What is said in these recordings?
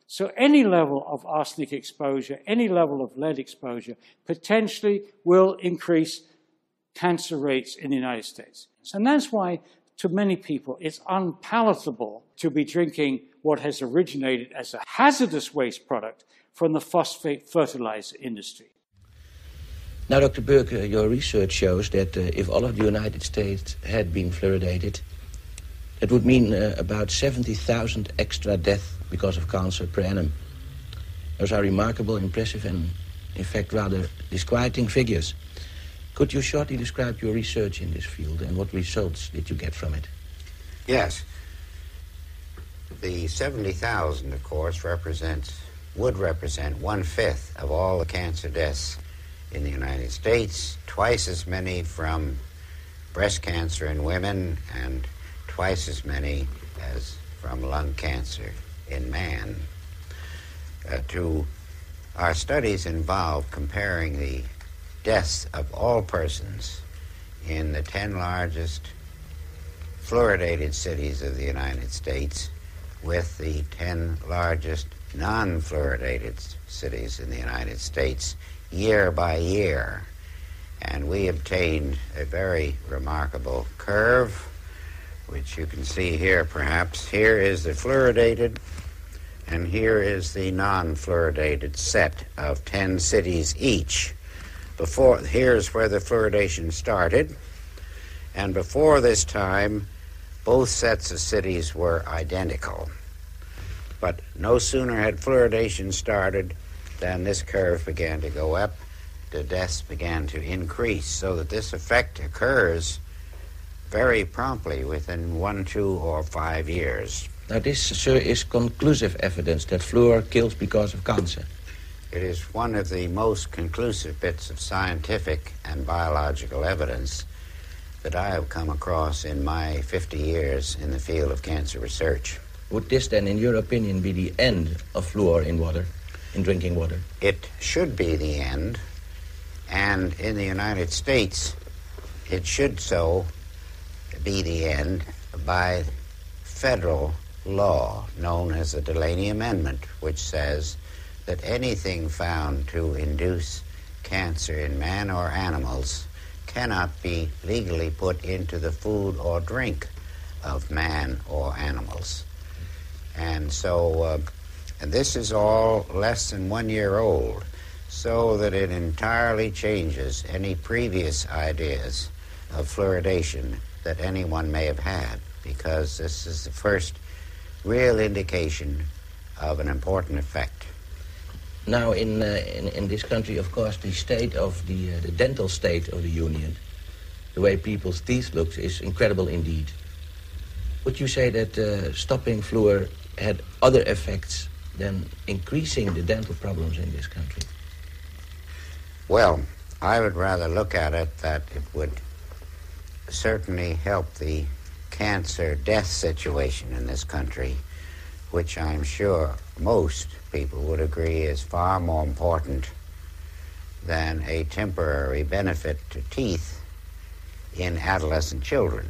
So any level of arsenic exposure, any level of lead exposure, potentially will increase cancer rates in the United States. And that's why, to many people, it's unpalatable to be drinking what has originated as a hazardous waste product from the phosphate fertilizer industry. Now, Dr. Burke, your research shows that if all of the United States had been fluoridated, it would mean about 70,000 extra deaths because of cancer per annum. Those are remarkable, impressive, and in fact rather disquieting figures. Could you shortly describe your research in this field and what results did you get from it? Yes. The 70,000, of course, would represent 1/5 of all the cancer deaths in the United States, twice as many from breast cancer in women, and twice as many as from lung cancer in man. Our studies involved comparing the deaths of all persons in the 10 largest fluoridated cities of the United States with the 10 largest non-fluoridated cities in the United States year by year. And we obtained a very remarkable curve, which you can see here perhaps. Here is the fluoridated, and here is the non-fluoridated set of 10 cities each. Here's where the fluoridation started, and before this time, both sets of cities were identical. But no sooner had fluoridation started than this curve began to go up, the deaths began to increase, so that this effect occurs very promptly within 1, 2, or 5 years. Now this, sir, is conclusive evidence that fluor kills because of cancer. It is one of the most conclusive bits of scientific and biological evidence that I have come across in my 50 years in the field of cancer research. Would this then, in your opinion, be the end of fluor in water, in drinking water? It should be the end, and in the United States, it should so be the end by federal law known as the Delaney Amendment, which says that anything found to induce cancer in man or animals cannot be legally put into the food or drink of man or animals. And so, and this is all less than 1 year old, so that it entirely changes any previous ideas of fluoridation that anyone may have had, because this is the first real indication of an important effect. Now, in this country, of course, the state of the dental state of the Union, the way people's teeth look, is incredible indeed. Would you say that stopping fluor had other effects than increasing the dental problems in this country? Well, I would rather look at it that it would certainly help the cancer death situation in this country, which I'm sure most people would agree is far more important than a temporary benefit to teeth in adolescent children.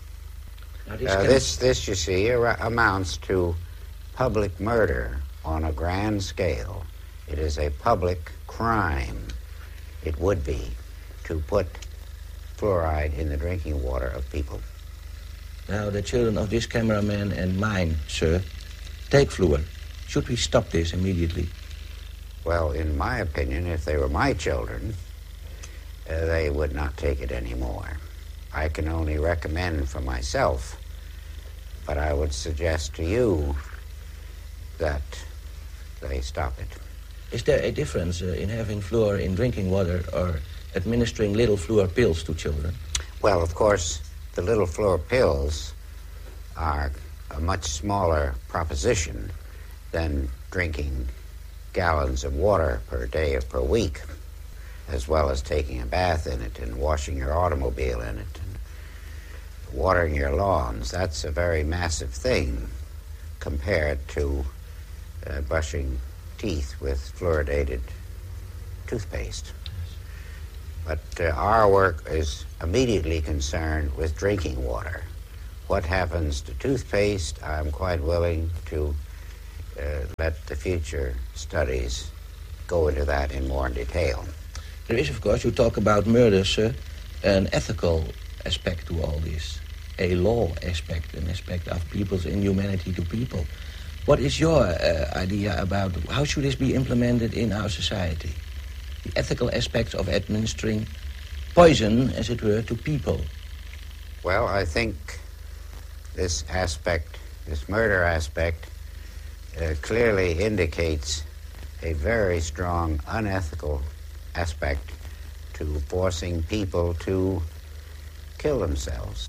This, you see, amounts to public murder on a grand scale. It is a public crime, it would be, to put fluoride in the drinking water of people. Now, the children of this cameraman and mine, sir, take fluor. Should we stop this immediately? Well, in my opinion, if they were my children, they would not take it anymore. I can only recommend for myself, but I would suggest to you that they stop it. Is there a difference in having fluor in drinking water or administering little fluor pills to children? Well, of course, the little fluor pills are a much smaller proposition than drinking gallons of water per day or per week, as well as taking a bath in it and washing your automobile in it and watering your lawns. That's a very massive thing compared to brushing teeth with fluoridated toothpaste. But our work is immediately concerned with drinking water. What happens to toothpaste, I'm quite willing to let the future studies go into that in more detail. There is, of course, you talk about murder, sir, an ethical aspect to all this, a law aspect, an aspect of people's inhumanity to people. What is your idea about how should this be implemented in our society? The ethical aspects of administering poison, as it were, to people. Well, I think this aspect, this murder aspect, clearly indicates a very strong unethical aspect to forcing people to kill themselves.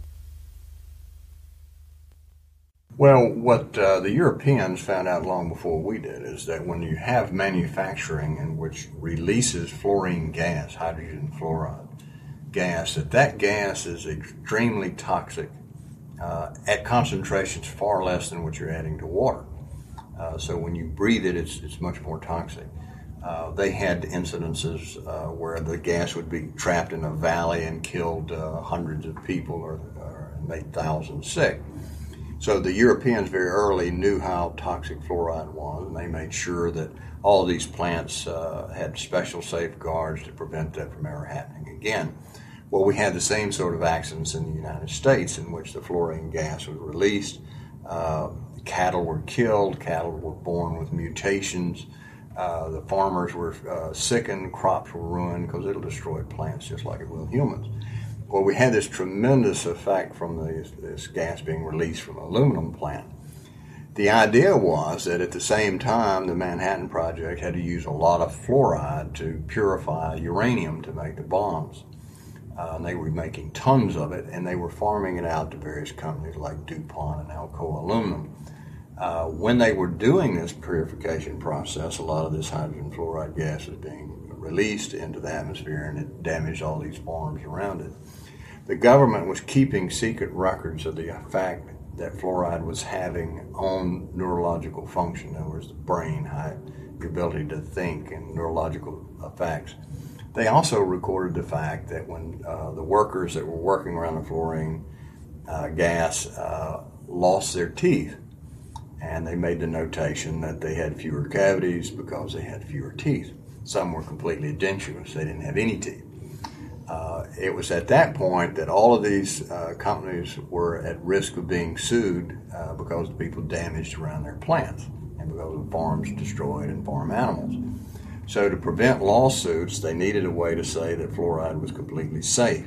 Well, what the Europeans found out long before we did is that when you have manufacturing in which releases fluorine gas, hydrogen fluoride gas, that gas is extremely toxic at concentrations far less than what you're adding to water. So when you breathe it, it's much more toxic. They had incidences where the gas would be trapped in a valley and killed hundreds of people or made thousands sick. So the Europeans very early knew how toxic fluoride was, and they made sure that all of these plants had special safeguards to prevent that from ever happening again. Well, we had the same sort of accidents in the United States in which the fluorine gas was released. Cattle were killed, cattle were born with mutations. The farmers were sickened, crops were ruined because it'll destroy plants just like it will humans. Well, we had this tremendous effect from this gas being released from an aluminum plant. The idea was that at the same time, the Manhattan Project had to use a lot of fluoride to purify uranium to make the bombs. And they were making tons of it, and they were farming it out to various companies like DuPont and Alcoa Aluminum. When they were doing this purification process, a lot of this hydrogen fluoride gas was being released into the atmosphere, and it damaged all these farms around it. The government was keeping secret records of the fact that fluoride was having on neurological function. In other words, the brain, the ability to think, and neurological effects. They also recorded the fact that when the workers that were working around the fluorine gas lost their teeth, and they made the notation that they had fewer cavities because they had fewer teeth. Some were completely edentulous, they didn't have any teeth. It was at that point that all of these companies were at risk of being sued because the people damaged around their plants and because of farms destroyed and farm animals. So to prevent lawsuits, they needed a way to say that fluoride was completely safe.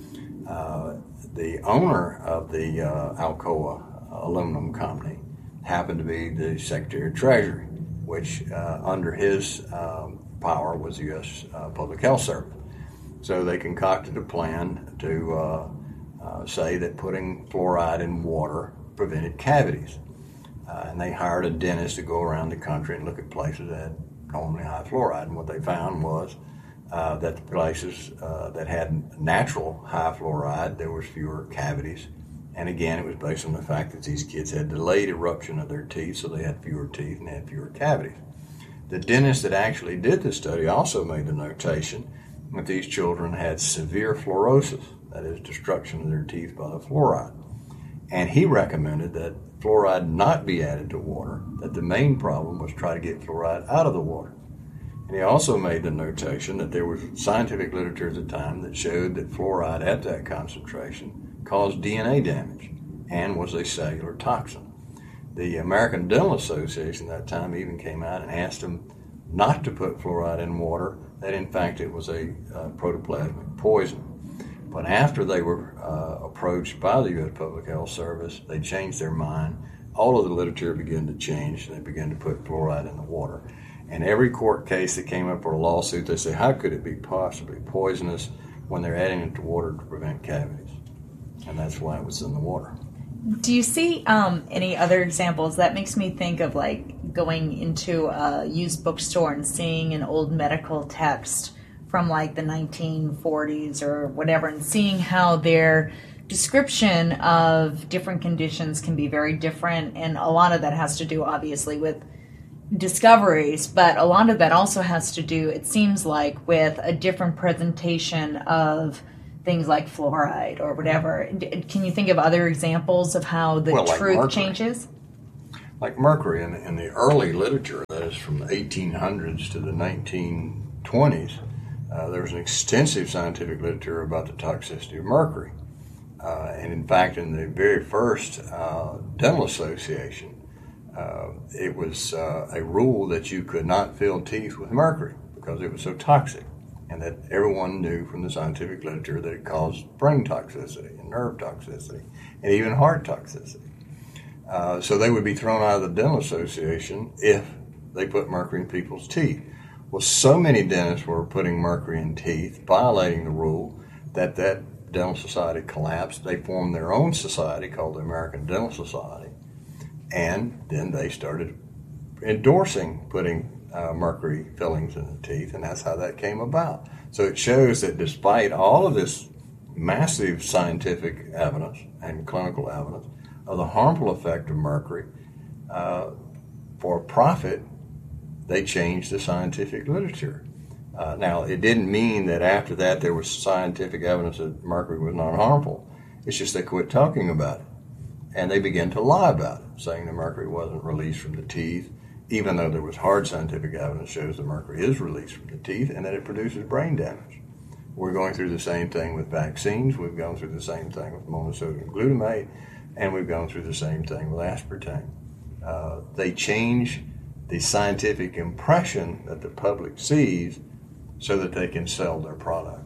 The owner of the Alcoa Aluminum Company happened to be the Secretary of Treasury, which under his power was the U.S. Public Health Service. So they concocted a plan to say that putting fluoride in water prevented cavities. And they hired a dentist to go around the country and look at places that had normally high fluoride. And what they found was that the places that had natural high fluoride, there was fewer cavities. And again, it was based on the fact that these kids had delayed eruption of their teeth, so they had fewer teeth and they had fewer cavities. The dentist that actually did the study also made the notation that these children had severe fluorosis, that is, destruction of their teeth by the fluoride. And he recommended that fluoride not be added to water, that the main problem was try to get fluoride out of the water. And he also made the notation that there was scientific literature at the time that showed that fluoride at that concentration caused DNA damage and was a cellular toxin. The American Dental Association at that time even came out and asked them not to put fluoride in water, that in fact it was a protoplasmic poison. But after they were approached by the U.S. Public Health Service, they changed their mind. All of the literature began to change, and they began to put fluoride in the water. And every court case that came up for a lawsuit, they say, how could it be possibly poisonous when they're adding it to water to prevent cavities? And that's why it was in the water. Do you see any other examples? That makes me think of like going into a used bookstore and seeing an old medical text from like the 1940s or whatever, and seeing how their description of different conditions can be very different. And a lot of that has to do, obviously, with discoveries, but a lot of that also has to do, it seems like, with a different presentation of things like fluoride or whatever. Can you think of other examples of how the truth changes? like mercury in the early literature, that is from the 1800s to the 1920s, there was an extensive scientific literature about the toxicity of mercury. And in fact, in the very first dental association, it was a rule that you could not fill teeth with mercury because it was so toxic, and that everyone knew from the scientific literature that it caused brain toxicity and nerve toxicity and even heart toxicity. So they would be thrown out of the dental association if they put mercury in people's teeth. Well, so many dentists were putting mercury in teeth, violating the rule, that dental society collapsed. They formed their own society called the American Dental Society, and then they started endorsing putting mercury fillings in the teeth, and that's how that came about. So it shows that despite all of this massive scientific evidence and clinical evidence of the harmful effect of mercury, for profit, they changed the scientific literature. Now, it didn't mean that after that there was scientific evidence that mercury was not harmful. It's just they quit talking about it. And they began to lie about it, saying that mercury wasn't released from the teeth, even though there was hard scientific evidence shows that mercury is released from the teeth and that it produces brain damage. We're going through the same thing with vaccines. We've gone through the same thing with monosodium glutamate, and we've gone through the same thing with aspartame. They change the scientific impression that the public sees so that they can sell their product.